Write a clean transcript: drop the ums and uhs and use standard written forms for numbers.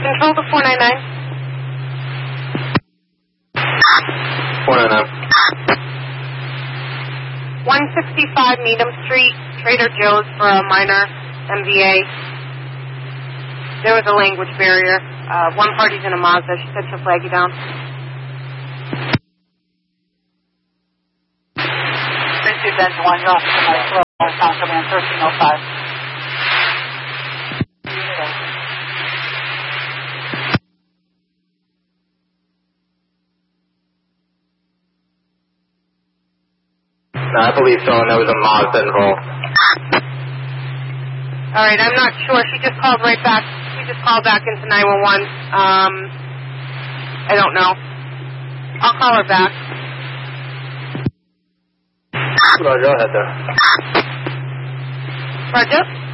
Control to 499. 499. 165 Needham Street, Trader Joe's for a minor MVA. There was a language barrier. One party's in a Mazda. She said she'll flag you down. 32 Benz 1, you're off to my floor. Sound command 1305. No, I believe so, and there was a Mazda involved. All right, I'm not sure. She just called right back. She just called back into 911. I don't know. I'll call her back. Roger, go ahead there. Roger.